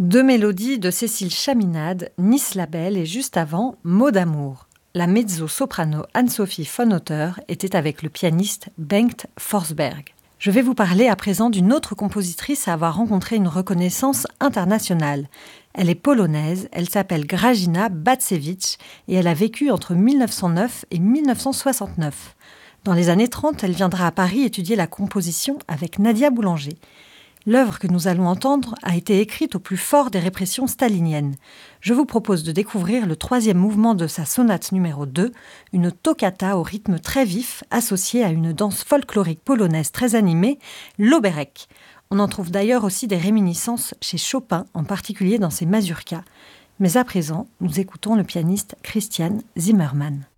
Deux mélodies de Cécile Chaminade, Nice la Belle et juste avant, Mots d'amour. La mezzo-soprano Anne-Sophie von Otter était avec le pianiste Bengt Forsberg. Je vais vous parler à présent d'une autre compositrice à avoir rencontré une reconnaissance internationale. Elle est polonaise, elle s'appelle Grażyna Bacewicz et elle a vécu entre 1909 et 1969. Dans les années 30, elle viendra à Paris étudier la composition avec Nadia Boulanger. L'œuvre que nous allons entendre a été écrite au plus fort des répressions staliniennes. Je vous propose de découvrir le troisième mouvement de sa sonate numéro 2, une toccata au rythme très vif associée à une danse folklorique polonaise très animée, l'oberek. On en trouve d'ailleurs aussi des réminiscences chez Chopin, en particulier dans ses mazurkas. Mais à présent, nous écoutons le pianiste Christian Zimmermann.